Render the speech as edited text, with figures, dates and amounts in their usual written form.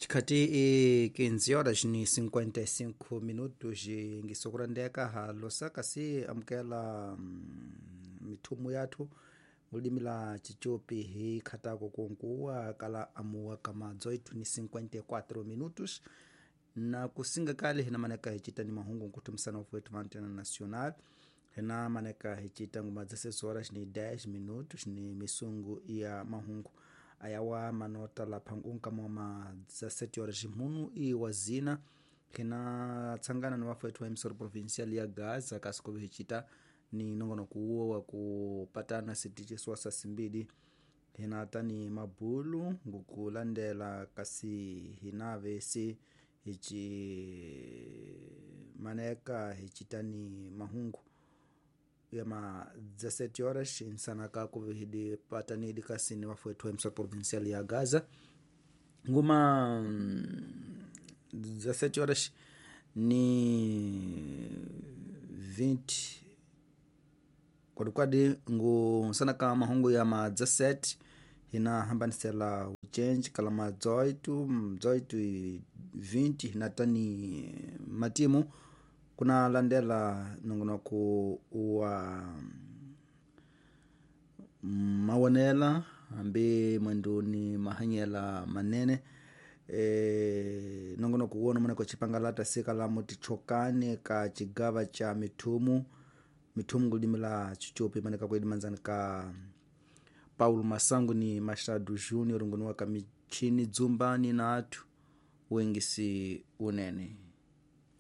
Chikati 15 horas ni 55 minutos ngisokurandeka halosaka si amkela mithumu yathu mulimi la chichopi hi khatako konkuwa kala amuwa kama zoitu ni 54 minutos na kusinga kale hina maneka hichita ni mahungu nkutumisana ufuetu mantena nacional hina maneka hichita nguma 16 horas ni 10 minutos ni misungu ya mahungu ayawa manota la pangunka mwama 17 horas munu i wazina kina tsangana na wafu wa emisoro provincial ya Gaza kasikobe hichita ni nongono kuuo wa kupatana sitiche swasa simbidi hina hata ni mabulu ngukulandela kasi hinave si hichi maneka hichita ni mahungu yama 17 horas insana kako hidi patani dikasi ni wafu wetu emisoro provincial ya Gaza nguma 17 horas ni 20 kwa kwadi ngu sana kama mahungu ya ma 17 hina hambanisela change kala ma zoitu 20 hinatani matimu kuna landela nongona ku wa mawanela ambi mwenduni mahanyela manene nongona kuona mwana kwa chipangalata sikala muti chokane ka chigava cha mitumu ngudimila chichopi maneka kwa manzani ka Paulo Masangu ni Machado Junior ngunu waka michini dzumbani na atu wengisi unene